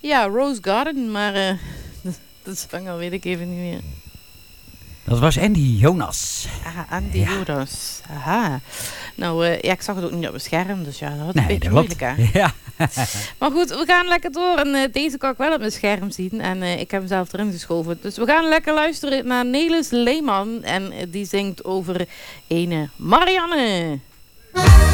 Ja, Rose Garden, maar dat zanger weet ik even niet meer. Dat was Andy Jonas. Andy Jonas. Aha. Nou, ik zag het ook niet op mijn scherm, dus ja, dat was een beetje klopt. moeilijk, hè? Ja. Maar goed, we gaan lekker door. En deze kan ik wel op mijn scherm zien. En ik heb hem zelf erin geschoven. Dus we gaan lekker luisteren naar Nelis Leeman. En die zingt over ene Marianne.